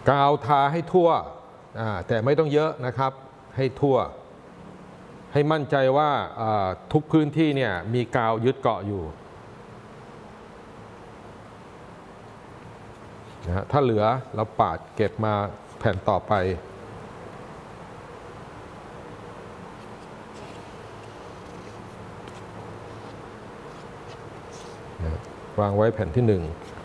กาวทาให้ทั่วแต่ไม่ต้องเยอะนะครับให้ทั่วให้มั่นใจว่าทุกพื้นที่เนี่ยมีกาวยึดเกาะอยู่นะถ้าเหลือเราปาดเก็บมาแผ่นต่อไปวางไว้แผ่นที่1